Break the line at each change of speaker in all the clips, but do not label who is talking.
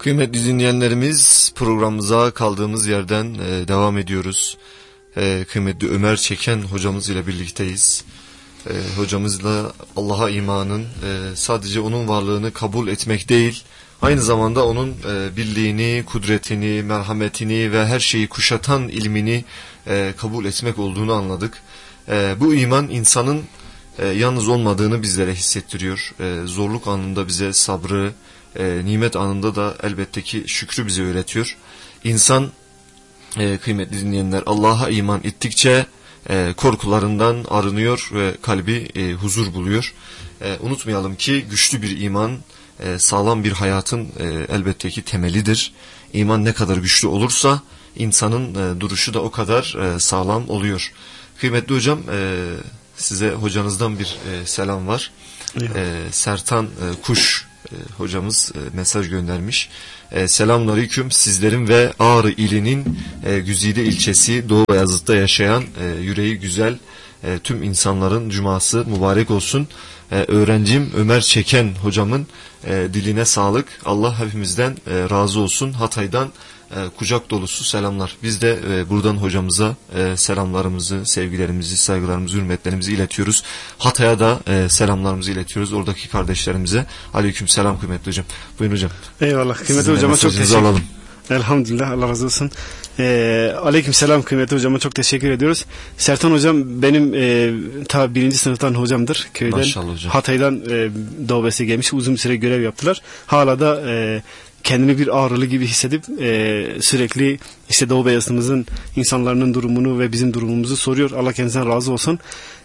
Kıymetli dinleyenlerimiz, programımıza kaldığımız yerden devam ediyoruz. Kıymetli Ömer Çeken hocamız ile birlikteyiz. Hocamızla Allah'a imanın sadece onun varlığını kabul etmek değil, aynı zamanda onun birliğini, kudretini, merhametini ve her şeyi kuşatan ilmini kabul etmek olduğunu anladık. Bu iman insanın yalnız olmadığını bizlere hissettiriyor. Zorluk anında bize sabrı, nimet anında da elbette ki şükrü bize öğretiyor. İnsan, kıymetli dinleyenler, Allah'a iman ettikçe korkularından arınıyor ve kalbi huzur buluyor. Unutmayalım ki güçlü bir iman sağlam bir hayatın elbette ki temelidir. İman ne kadar güçlü olursa insanın duruşu da o kadar sağlam oluyor. Kıymetli hocam, size hocanızdan bir selam var. Sertan Kuş hocamız mesaj göndermiş. Selamünaleyküm, sizlerin ve Ağrı ilinin Güzide ilçesi Doğu Beyazıt'ta yaşayan yüreği güzel tüm insanların cuması mübarek olsun. Öğrencim Ömer Çeken hocamın diline sağlık. Allah hepimizden razı olsun. Hatay'dan kucak dolusu selamlar. Biz de buradan hocamıza selamlarımızı, sevgilerimizi, saygılarımızı, hürmetlerimizi iletiyoruz. Hatay'a da selamlarımızı iletiyoruz oradaki kardeşlerimize. Aleyküm selam kıymetli hocam. Buyurun hocam.
Eyvallah kıymetli hocama çok teşekkür ederim. Elhamdülillah, Allah razı olsun. Aleyküm selam kıymetli hocama çok teşekkür ediyoruz. Sertan hocam benim ta 1. sınıftan hocamdır köyden.
Maşallah hocam.
Hatay'dan Doğu Beyazıt'a gelmiş, uzun bir süre görev yaptılar. Hala da kendini bir Ağrılı gibi hissedip sürekli işte Doğu Beyazıt'ımızın insanların durumunu ve bizim durumumuzu soruyor. Allah kendisinden razı olsun.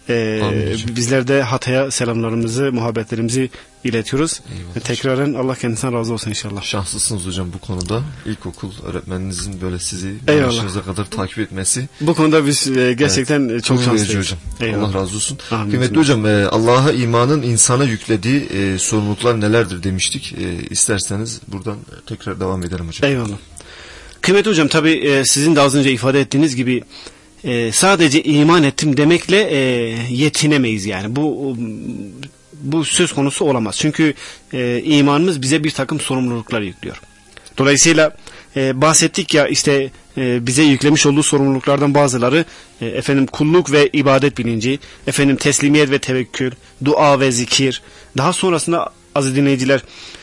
Bizler de Hatay'a selamlarımızı, muhabbetlerimizi iletiyoruz. Tekraren Allah kendisinden razı olsun inşallah.
Şanslısınız hocam bu konuda. İlkokul öğretmeninizin böyle sizi yaşınıza kadar takip etmesi.
Bu konuda biz gerçekten çok şanslıyız
hocam. Allah razı olsun. Kıymetli hocam, Allah'a imanın insana yüklediği sorumluluklar nelerdir demiştik. İsterseniz buradan tekrar devam edelim hocam.
Eyvallah. Kıymetli hocam, tabii sizin de az önce ifade ettiğiniz gibi sadece iman ettim demekle yetinemeyiz yani. Bu söz konusu olamaz. Çünkü imanımız bize bir takım sorumluluklar yüklüyor. Dolayısıyla bahsettik ya işte bize yüklemiş olduğu sorumluluklardan bazıları kulluk ve ibadet bilinci, teslimiyet ve tevekkül, dua ve zikir. Daha sonrasında aziz dinleyiciler,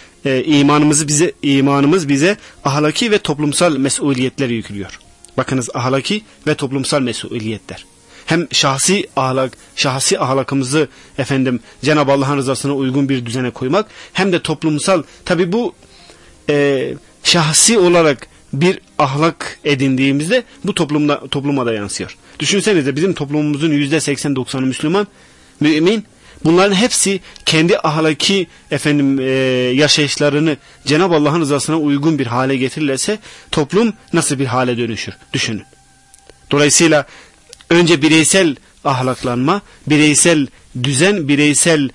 imanımız bize ahlaki ve toplumsal mesuliyetler yüklüyor. Bakınız, ahlaki ve toplumsal mesuliyetler. Hem şahsi ahlakımızı Cenab-ı Allah'ın rızasına uygun bir düzene koymak, hem de toplumsal, tabi bu şahsi olarak bir ahlak edindiğimizde bu topluma da yansıyor. Düşünsenize, bizim toplumumuzun %80-90'ı Müslüman, mümin. Bunların hepsi kendi ahlaki yaşayışlarını Cenab-ı Allah'ın rızasına uygun bir hale getirirlerse toplum nasıl bir hale dönüşür? Düşünün. Dolayısıyla önce bireysel ahlaklanma, bireysel düzen, bireysel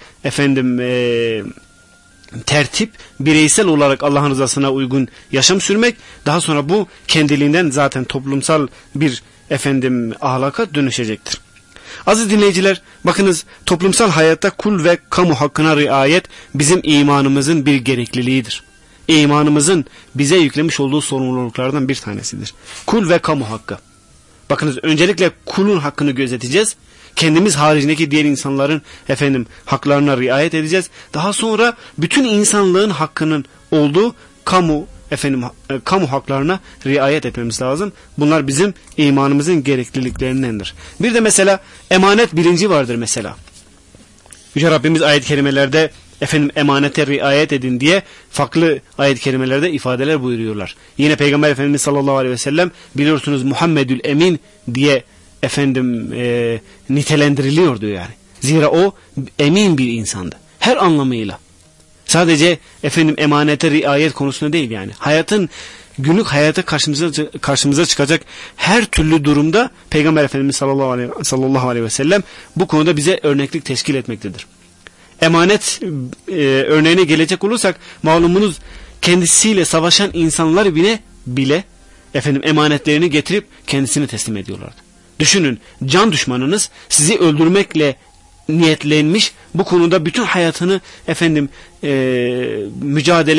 tertip, bireysel olarak Allah'ın rızasına uygun yaşam sürmek, daha sonra bu kendiliğinden zaten toplumsal bir ahlaka dönüşecektir. Aziz dinleyiciler, bakınız, toplumsal hayatta kul ve kamu hakkına riayet bizim imanımızın bir gerekliliğidir. İmanımızın bize yüklemiş olduğu sorumluluklardan bir tanesidir. Kul ve kamu hakkı. Bakınız, öncelikle kulun hakkını gözeteceğiz. Kendimiz haricindeki diğer insanların haklarına riayet edeceğiz. Daha sonra bütün insanlığın hakkının olduğu kamu haklarına riayet etmemiz lazım. Bunlar bizim imanımızın gerekliliklerindendir. Bir de mesela emanet bilinci vardır mesela. Yüce Rabbimiz ayet-i kerimelerde emanete riayet edin diye farklı ayet-i kerimelerde ifadeler buyuruyorlar. Yine Peygamber Efendimiz sallallahu aleyhi ve sellem biliyorsunuz Muhammedül Emin diye nitelendiriliyordu yani. Zira o emin bir insandı. Her anlamıyla. Sadece emanete riayet konusunda değil yani. Günlük hayata karşımıza çıkacak her türlü durumda Peygamber Efendimiz sallallahu aleyhi ve sellem bu konuda bize örneklik teşkil etmektedir. Emanet örneğine gelecek olursak, malumunuz kendisiyle savaşan insanlar bile emanetlerini getirip kendisini teslim ediyorlardı. Düşünün, can düşmanınız sizi öldürmekle niyetlenmiş, bu konuda bütün hayatını mücadeleye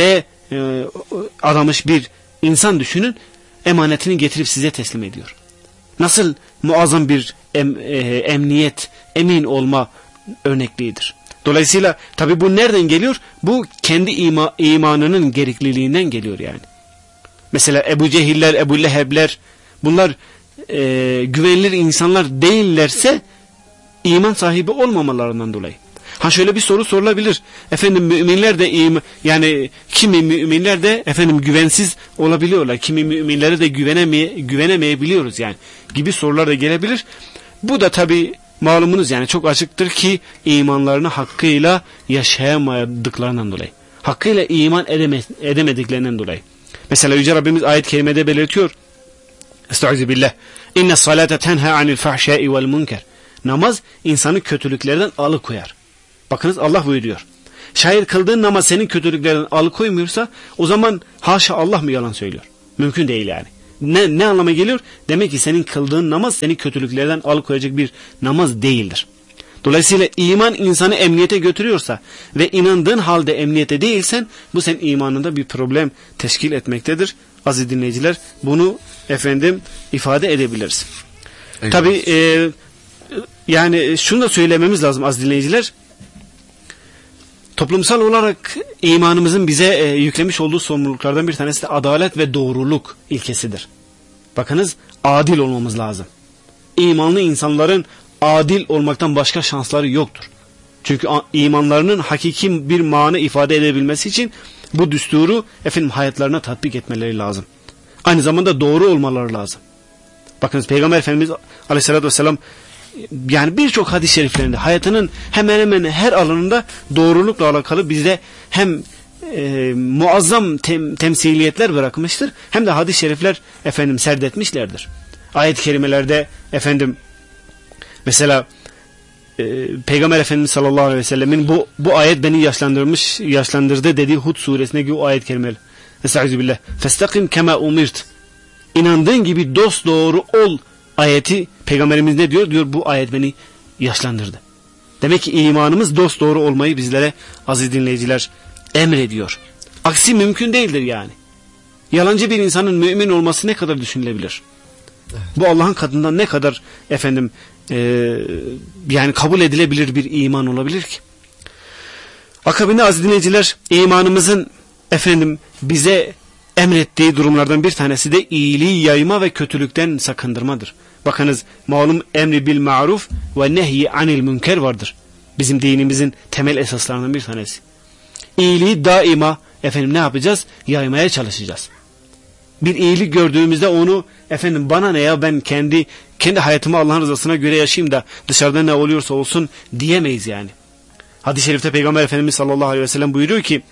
adamış bir insan düşünün, emanetini getirip size teslim ediyor. Nasıl muazzam bir emniyet, emin olma örnekliğidir. Dolayısıyla tabi bu nereden geliyor? Bu kendi imanının gerekliliğinden geliyor yani. Mesela Ebu Cehiller, Ebu Lehebler, bunlar güvenilir insanlar değillerse iman sahibi olmamalarından dolayı. Ha şöyle bir soru sorulabilir. Efendim müminler de yani kimi müminler de efendim güvensiz olabiliyorlar. Kimi müminlere de güvenemeyebiliyoruz yani gibi sorular da gelebilir. Bu da tabi malumunuz yani çok açıktır ki imanlarını hakkıyla yaşayamadıklarından dolayı. Hakkıyla iman edemediklerinden dolayı. Mesela Yüce Rabbimiz ayet-i kerimede belirtiyor. Estağfirullah. İnne salate tenha anil fahşai vel munker. Namaz insanı kötülüklerden alıkoyar. Bakınız Allah buyuruyor. Şayet kıldığın namaz senin kötülüklerden alıkoymuyorsa o zaman haşa Allah mı yalan söylüyor? Mümkün değil yani. Ne anlama geliyor? Demek ki senin kıldığın namaz seni kötülüklerden alıkoyacak bir namaz değildir. Dolayısıyla iman insanı emniyete götürüyorsa ve inandığın halde emniyete değilsen bu senin imanında bir problem teşkil etmektedir. Aziz dinleyiciler bunu efendim ifade edebiliriz. Evet. Tabi yani şunu da söylememiz lazım aziz dinleyiciler. Toplumsal olarak imanımızın bize yüklemiş olduğu sorumluluklardan bir tanesi de adalet ve doğruluk ilkesidir. Bakınız adil olmamız lazım. İmanlı insanların adil olmaktan başka şansları yoktur. Çünkü imanlarının hakiki bir mana ifade edebilmesi için bu düsturu efendim hayatlarına tatbik etmeleri lazım. Aynı zamanda doğru olmaları lazım. Bakınız Peygamber Efendimiz Aleyhisselatü Vesselam yani birçok hadis-i şeriflerinde hayatının hemen hemen her alanında doğrulukla alakalı bize hem muazzam temsiliyetler bırakmıştır hem de hadis-i şerifler efendim serdetmişlerdir. Ayet-i kerimelerde efendim mesela Peygamber Efendimiz sallallahu aleyhi ve sellemin bu ayet beni yaşlandırdı dediği Hud suresindeki o ayet-i kerimeler. Estağfirullah. Festakim kema umirt. İnandığın gibi dosdoğru ol ayeti Peygamberimiz ne diyor? Diyor bu ayet beni yaşlandırdı. Demek ki imanımız dosdoğru olmayı bizlere aziz dinleyiciler emrediyor. Aksi mümkün değildir yani. Yalancı bir insanın mümin olması ne kadar düşünülebilir? Evet. Bu Allah'ın katından ne kadar efendim yani kabul edilebilir bir iman olabilir ki? Akabinde aziz dinleyiciler imanımızın efendim bize emrettiği durumlardan bir tanesi de iyiliği yayma ve kötülükten sakındırmadır. Bakınız malum emri bil ma'ruf ve nehyi anil münker vardır. Bizim dinimizin temel esaslarından bir tanesi. İyiliği daima efendim ne yapacağız? Yaymaya çalışacağız. Bir iyilik gördüğümüzde onu efendim bana ne ya ben kendi hayatımı Allah'ın rızasına göre yaşayayım da dışarıda ne oluyorsa olsun diyemeyiz yani. Hadis-i şerifte Peygamber Efendimiz sallallahu aleyhi ve sellem buyuruyor ki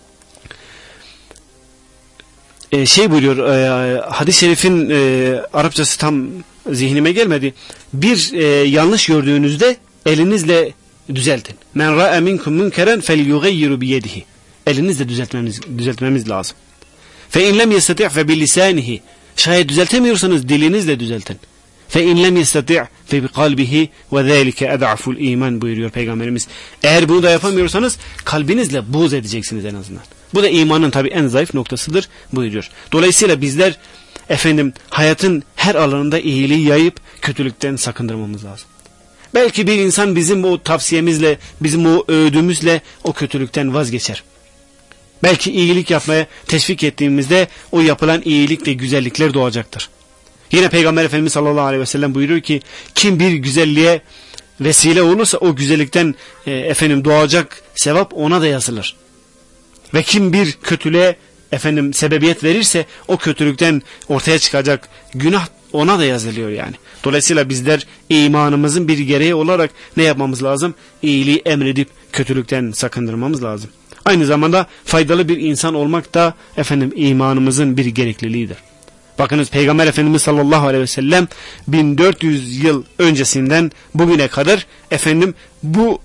buyuruyor hadis-i şerifin Arapçası tam zihnime gelmedi. Bir yanlış gördüğünüzde elinizle düzeltin. Men ra'a minkum munkeren felyugayyiru biyedihi. Elinizle düzeltmemiz lazım. Fe in lem yestati' fe bilisanihi. Şayet düzeltemiyorsanız dilinizle düzeltin. Fe in lem yestati' fe biqalbihi ve zalike ad'aful iman buyuruyor Peygamberimiz. Eğer bunu da yapamıyorsanız kalbinizle buğz edeceksiniz en azından. Bu da imanın tabii en zayıf noktasıdır buyuruyor. Dolayısıyla bizler efendim hayatın her alanında iyiliği yayıp kötülükten sakındırmamız lazım. Belki bir insan bizim o tavsiyemizle, bizim o öğüdümüzle o kötülükten vazgeçer. Belki iyilik yapmaya teşvik ettiğimizde o yapılan iyilik ve güzellikler doğacaktır. Yine Peygamber Efendimiz sallallahu aleyhi ve sellem buyuruyor ki kim bir güzelliğe vesile olursa o güzellikten efendim doğacak sevap ona da yazılır. Ve kim bir kötülüğe efendim sebebiyet verirse o kötülükten ortaya çıkacak günah ona da yazılıyor yani. Dolayısıyla bizler imanımızın bir gereği olarak ne yapmamız lazım? İyiliği emredip kötülükten sakındırmamız lazım. Aynı zamanda faydalı bir insan olmak da efendim imanımızın bir gerekliliğidir. Bakınız Peygamber Efendimiz sallallahu aleyhi ve sellem 1400 yıl öncesinden bugüne kadar efendim bu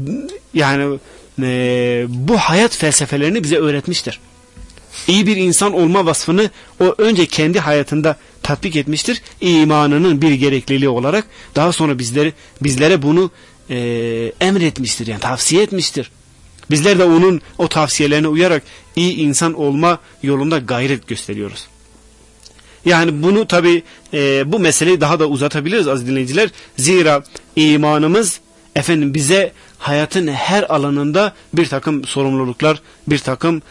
bu hayat felsefelerini bize öğretmiştir. İyi bir insan olma vasfını o önce kendi hayatında tatbik etmiştir. İmanının bir gerekliliği olarak daha sonra bizlere bunu emretmiştir yani tavsiye etmiştir. Bizler de onun o tavsiyelerine uyarak iyi insan olma yolunda gayret gösteriyoruz. Yani bunu tabi bu meseleyi daha da uzatabiliriz aziz dinleyiciler. Zira imanımız bize hayatın her alanında bir takım sorumluluklar, bir takım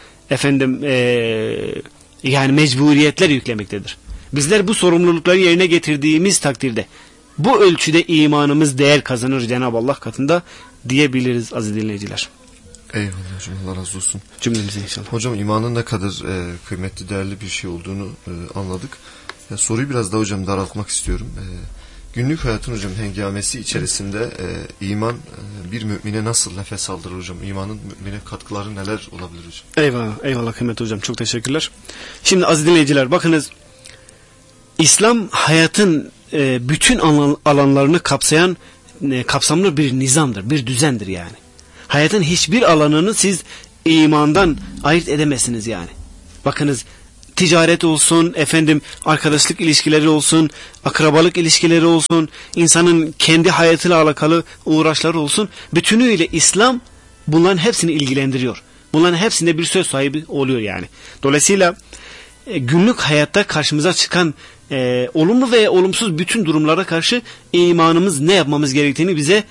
yani mecburiyetler yüklemektedir. Bizler bu sorumlulukları yerine getirdiğimiz takdirde bu ölçüde imanımız değer kazanır Cenab-ı Allah katında diyebiliriz aziz dinleyiciler.
Eyvallah hocam, Allah razı olsun.
Cümlemize inşallah.
Hocam imanın ne kadar kıymetli, değerli bir şey olduğunu anladık. Soruyu biraz daha hocam daraltmak istiyorum. Günlük hayatın hocam hengamesi içerisinde iman bir mümine nasıl nefes aldırır hocam? İmanın mümine katkıları neler olabilir hocam?
Eyvallah, eyvallah kıymetli hocam, çok teşekkürler. Şimdi aziz dinleyiciler, bakınız, İslam hayatın bütün alanlarını kapsayan kapsamlı bir nizamdır, bir düzendir yani. Hayatın hiçbir alanını siz imandan ayırt edemezsiniz yani. Bakınız, ticaret olsun, arkadaşlık ilişkileri olsun, akrabalık ilişkileri olsun, insanın kendi hayatıyla alakalı uğraşları olsun, bütünüyle İslam bunların hepsini ilgilendiriyor. Bunların hepsinde bir söz sahibi oluyor yani. Dolayısıyla günlük hayatta karşımıza çıkan olumlu ve olumsuz bütün durumlara karşı imanımız ne yapmamız gerektiğini bize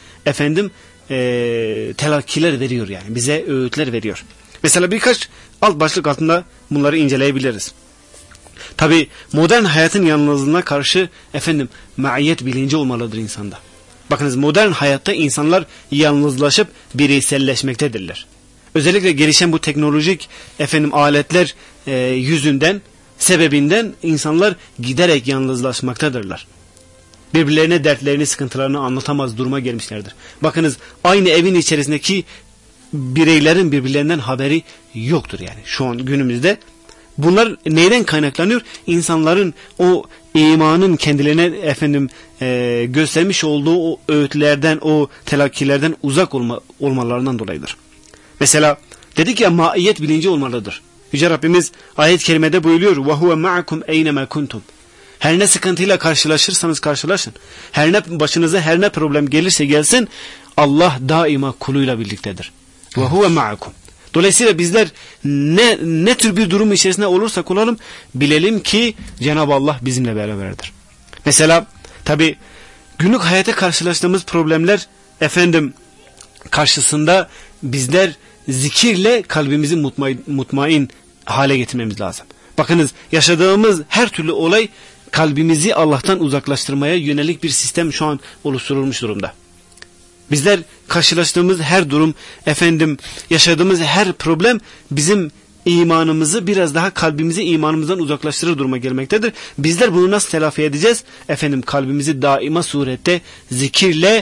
telakkiler veriyor yani. Bize öğütler veriyor. Mesela birkaç alt başlık altında bunları inceleyebiliriz. Tabi modern hayatın yalnızlığına karşı maiyet bilinci olmalıdır insanda. Bakınız, modern hayatta insanlar yalnızlaşıp bireyselleşmektedirler. Özellikle gelişen bu teknolojik aletler sebebinden insanlar giderek yalnızlaşmaktadırlar. Birbirlerine dertlerini, sıkıntılarını anlatamaz duruma gelmişlerdir. Bakınız, aynı evin içerisindeki bireylerin birbirlerinden haberi yoktur yani şu an günümüzde. Bunlar neyden kaynaklanıyor? İnsanların o imanın kendilerine göstermiş olduğu o öğütlerden, o telakkilerden uzak olmalarından dolayıdır. Mesela dedik ya, maiyet bilinci olmalıdır. Yüce Rabbimiz ayet-i kerimede buyuruyor: وَهُوَ مَعَكُمْ اَيْنَمَا كُنْتُمْ. Her ne sıkıntıyla karşılaşırsanız karşılaşın, başınıza her ne problem gelirse gelsin, Allah daima kuluyla birliktedir. وَهُوَ مَعَكُمْ. Dolayısıyla bizler ne tür bir durum içerisinde olursak olalım, bilelim ki Cenab-ı Allah bizimle beraberdir. Mesela tabi günlük hayata karşılaştığımız problemler karşısında bizler zikirle kalbimizi mutmain hale getirmemiz lazım. Bakınız, yaşadığımız her türlü olay kalbimizi Allah'tan uzaklaştırmaya yönelik bir sistem şu an oluşturulmuş durumda. Bizler karşılaştığımız her durum, yaşadığımız her problem bizim imanımızı biraz daha, kalbimizi imanımızdan uzaklaştırır duruma gelmektedir. Bizler bunu nasıl telafi edeceğiz? Kalbimizi daima surette zikirle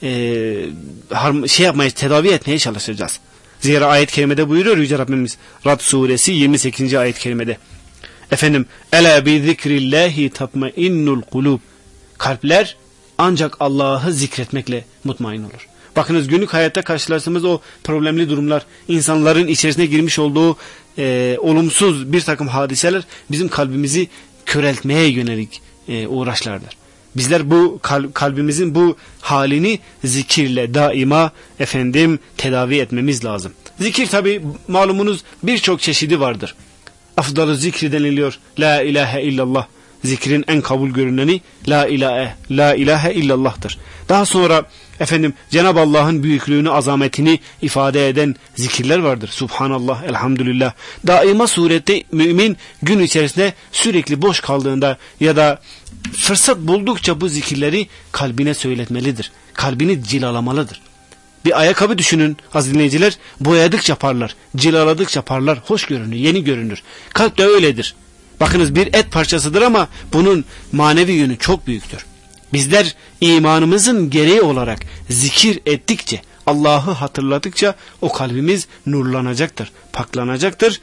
tedavi etmeye çalışacağız. Zira ayet-i kerimede buyuruyor Yüce Rabbimiz, Rad suresi 28. ayet-i kerimede. Ela bi zikrillahi tatmainnul kulub. Kalpler ancak Allah'ı zikretmekle mutmain olur. Bakınız, günlük hayatta karşılaştığımız o problemli durumlar, insanların içerisine girmiş olduğu olumsuz bir takım hadiseler bizim kalbimizi köreltmeye yönelik uğraşlardır. Bizler bu kalbimizin bu halini zikirle daima tedavi etmemiz lazım. Zikir tabi malumunuz birçok çeşidi vardır. Afdal-ı zikri deniliyor. La ilahe illallah. Zikrin en kabul görüneni la ilahe illallah'tır. Daha sonra Cenab-ı Allah'ın büyüklüğünü, azametini ifade eden zikirler vardır. Subhanallah, elhamdülillah. Daima surette mümin gün içerisinde sürekli boş kaldığında ya da fırsat buldukça bu zikirleri kalbine söyletmelidir. Kalbini cilalamalıdır. Bir ayakkabı düşünün aziz dinleyiciler, boyadıkça parlar, cilaladıkça parlar, hoş görünür, yeni görünür. Kalp de öyledir. Bakınız, bir et parçasıdır ama bunun manevi yönü çok büyüktür. Bizler imanımızın gereği olarak zikir ettikçe, Allah'ı hatırladıkça o kalbimiz nurlanacaktır, paklanacaktır.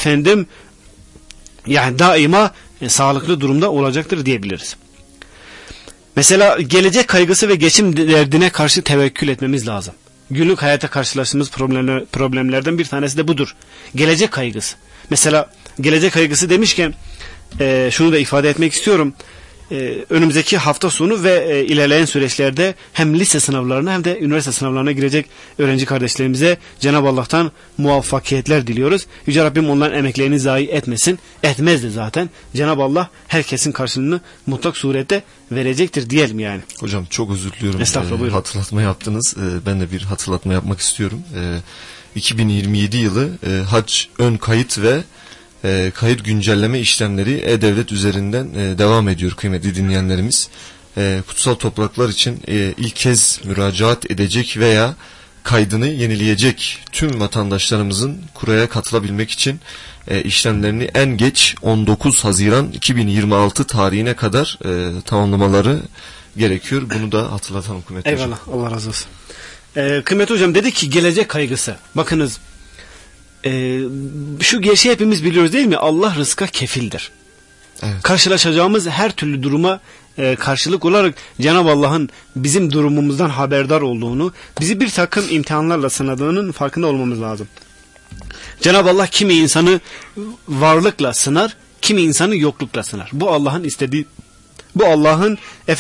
Yani daima sağlıklı durumda olacaktır diyebiliriz. Mesela gelecek kaygısı ve geçim derdine karşı tevekkül etmemiz lazım. Günlük hayata karşılaştığımız problemlerden bir tanesi de budur. Gelecek kaygısı. Mesela gelecek kaygısı demişken şunu da ifade etmek istiyorum. önümüzdeki hafta sonu ve ilerleyen süreçlerde hem lise sınavlarına hem de üniversite sınavlarına girecek öğrenci kardeşlerimize Cenab-ı Allah'tan muvaffakiyetler diliyoruz. Yüce Rabbim onların emeklerini zayi etmesin. Etmez de zaten. Cenab-ı Allah herkesin karşılığını mutlak surette verecektir diyelim yani.
Hocam çok özür diliyorum.
Estağfurullah, buyurun.
Hatırlatma yaptınız. Ben de bir hatırlatma yapmak istiyorum. 2027 yılı hac ön kayıt ve kayıt güncelleme işlemleri E-Devlet üzerinden devam ediyor kıymetli dinleyenlerimiz. Kutsal topraklar için ilk kez müracaat edecek veya kaydını yenileyecek tüm vatandaşlarımızın kuraya katılabilmek için işlemlerini en geç 19 Haziran 2026 tarihine kadar tamamlamaları gerekiyor. Bunu da hatırlatalım kıymetli hocam.
Eyvallah, Allah razı olsun. Kıymetli hocam dedi ki gelecek kaygısı. Bakınız şu gerçeği hepimiz biliyoruz değil mi? Allah rızka kefildir.
Evet.
Karşılaşacağımız her türlü duruma karşılık olarak Cenab-ı Allah'ın bizim durumumuzdan haberdar olduğunu, bizi bir takım imtihanlarla sınadığının farkında olmamız lazım. Cenab-ı Allah kimi insanı varlıkla sınar, kimi insanı yoklukla sınar. Bu Allah'ın istediği, bu Allah'ın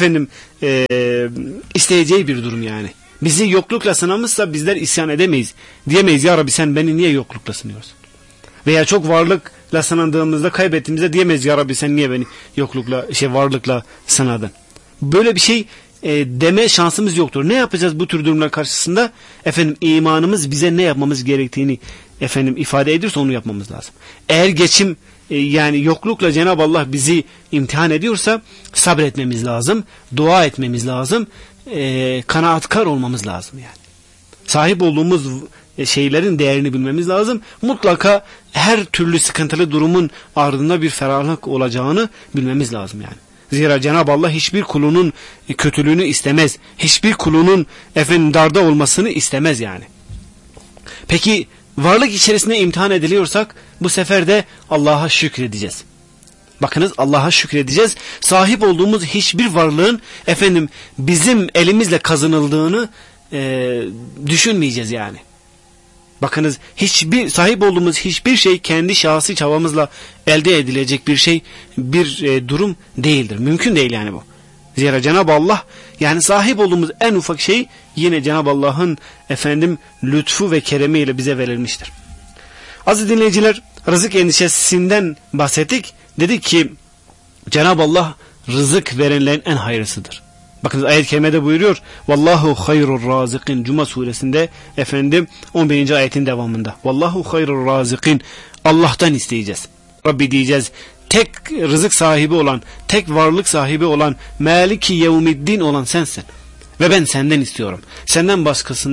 isteyeceği bir durum yani. Bizi yoklukla sınamışsa bizler isyan edemeyiz. Diyemeyiz ya Rabbi sen beni niye yoklukla sınıyorsun? Veya çok varlıkla sınandığımızda, kaybettiğimizde diyemeyiz ya Rabbi sen niye beni yoklukla, varlıkla sınadın? Böyle bir şey deme şansımız yoktur. Ne yapacağız bu tür durumlar karşısında? İmanımız bize ne yapmamız gerektiğini ifade ediyorsa onu yapmamız lazım. Eğer geçim yani yoklukla Cenab-ı Allah bizi imtihan ediyorsa sabretmemiz lazım, dua etmemiz lazım, kanaatkar olmamız lazım yani. Sahip olduğumuz şeylerin değerini bilmemiz lazım. Mutlaka her türlü sıkıntılı durumun ardında bir ferahlık olacağını bilmemiz lazım yani. Zira Cenab-ı Allah hiçbir kulunun kötülüğünü istemez. Hiçbir kulunun darda olmasını istemez yani. Peki varlık içerisinde imtihan ediliyorsak bu sefer de Allah'a şükredeceğiz. Bakınız Allah'a şükredeceğiz. Sahip olduğumuz hiçbir varlığın bizim elimizle kazanıldığını düşünmeyeceğiz yani. Bakınız sahip olduğumuz hiçbir şey kendi şahsi çabamızla elde edilecek bir şey, bir durum değildir. Mümkün değil yani bu. Zira Cenab-ı Allah yani sahip olduğumuz en ufak şey yine Cenab-ı Allah'ın lütfu ve keremiyle bize verilmiştir. Aziz dinleyiciler, rızık endişesinden bahsettik. Dedik ki Cenab-ı Allah rızık verenlerin en hayırlısıdır. Bakın ayet-i kerimede buyuruyor. Vallahu hayrur razikin. Cuma suresinde 11. ayetin devamında. Vallahu hayrur razikin. Allah'tan isteyeceğiz. Rabbi diyeceğiz. Tek rızık sahibi olan, tek varlık sahibi olan, Maliki yevmiddin olan sensin. Ve ben senden istiyorum. Senden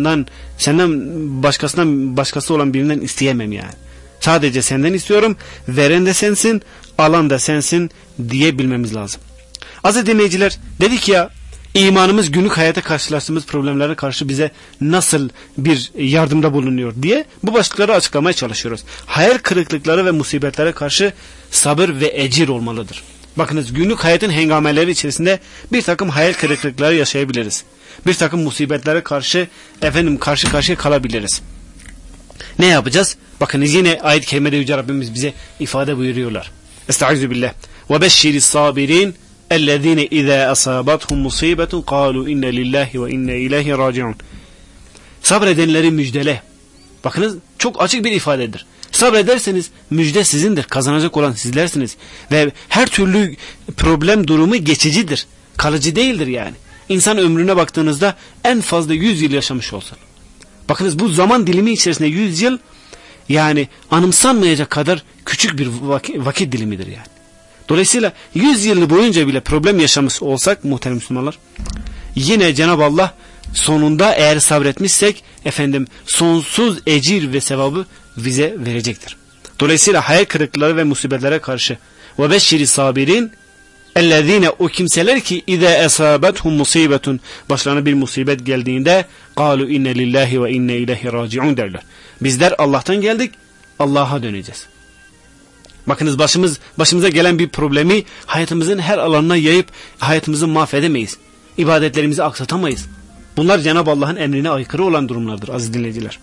başkası olan birinden isteyemem yani. Sadece senden istiyorum. Veren de sensin, alan da sensin diyebilmemiz lazım. Aziz dinleyiciler, dedik ya imanımız günlük hayata karşılaştığımız problemlere karşı bize nasıl bir yardımda bulunuyor diye bu başlıkları açıklamaya çalışıyoruz. Hayal kırıklıkları ve musibetlere karşı sabır ve ecir olmalıdır. Bakınız günlük hayatın hengameleri içerisinde bir takım hayal kırıklıkları yaşayabiliriz. Bir takım musibetlere karşı karşı karşıya kalabiliriz. Ne yapacağız? Bakınız yine ayet-i kerimede Yüce Rabbimiz bize ifade buyuruyorlar. Estaizu billah. Ve beşşiris sabirin ellezine izâ asâbathum musibetun kâlu inne lillahi ve inne ileyhi râci'un. Sabredenleri müjdele. Bakınız çok açık bir ifadedir. Sabrederseniz müjde sizindir. Kazanacak olan sizlersiniz. Ve her türlü problem durumu geçicidir. Kalıcı değildir yani. İnsan ömrüne baktığınızda en fazla 100 yıl yaşamış olsun. Bakınız bu zaman dilimi içerisinde 100 yıl yani anımsanmayacak kadar küçük bir vakit dilimidir yani. Dolayısıyla 100 yıl boyunca bile problem yaşamış olsak muhterem Müslümanlar, yine Cenab-ı Allah sonunda eğer sabretmişsek sonsuz ecir ve sevabı bize verecektir. Dolayısıyla hayal kırıklıkları ve musibetlere karşı ve beşşiri sabirin ellezine o kimseler ki izâ esâbethum musibetun başlarına bir musibet geldiğinde kâlu inne lillahi ve inne ileyhi râci'un derler. Bizler Allah'tan geldik, Allah'a döneceğiz. Bakınız başımıza gelen bir problemi hayatımızın her alanına yayıp hayatımızı mahvedemeyiz. İbadetlerimizi aksatamayız. Bunlar Cenab-ı Allah'ın emrine aykırı olan durumlardır aziz dinleyiciler.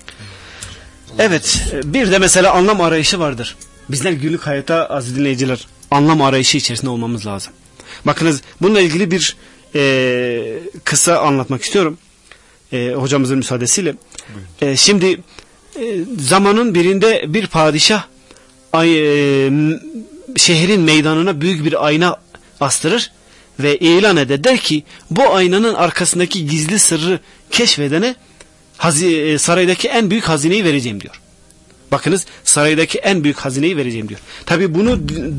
Evet, bir de mesela anlam arayışı vardır. Bizler günlük hayata aziz dinleyiciler anlam arayışı içerisinde olmamız lazım. Bakınız bununla ilgili bir kısa anlatmak istiyorum. Hocamızın müsaadesiyle. Şimdi zamanın birinde bir padişah şehrin meydanına büyük bir ayna astırır ve ilan eder, der ki bu aynanın arkasındaki gizli sırrı keşfedene saraydaki en büyük hazineyi vereceğim diyor. Bakınız, saraydaki en büyük hazineyi vereceğim diyor. Tabi bunu